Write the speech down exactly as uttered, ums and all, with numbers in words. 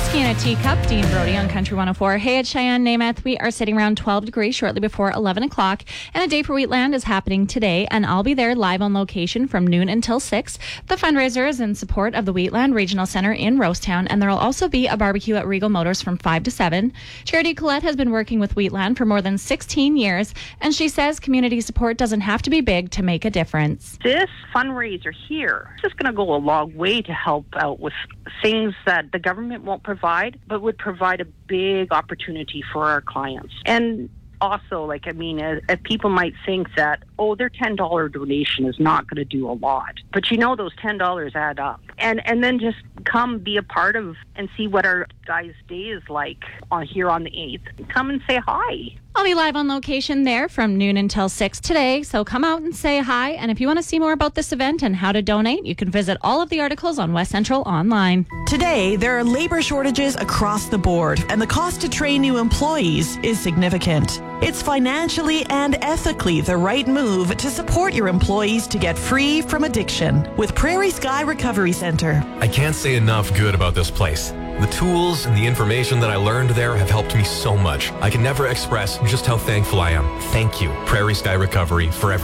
Whiskey in a Teacup, Dean Brody on Country one oh four. Hey, it's Cheyenne Namath. We are sitting around twelve degrees shortly before eleven o'clock, and a Day for Wheatland is happening today, and I'll be there live on location from noon until six. The fundraiser is in support of the Wheatland Regional Center in Rosetown, and there will also be a barbecue at Regal Motors from five to seven. Charity Collette has been working with Wheatland for more than sixteen years, and she says community support doesn't have to be big to make a difference. This fundraiser here is just going to go a long way to help out with things that the government won't provide, but would provide a big opportunity for our clients. And also, like, I mean, as, as people might think that, oh, their ten dollars donation is not going to do a lot. But you know those ten dollars add up. And and then just come be a part of and see what our guys' day is like on here on the eighth. Come and say hi. I'll be live on location there from noon until six today, so come out and say hi. And if you want to see more about this event and how to donate, you can visit all of the articles on West Central online. Today, there are labor shortages across the board, and the cost to train new employees is significant. It's financially and ethically the right move to support your employees to get free from addiction with Prairie Sky Recovery Center. I can't say enough good about this place. The tools and the information that I learned there have helped me so much. I can never express just how thankful I am. Thank you, Prairie Sky Recovery, for everything.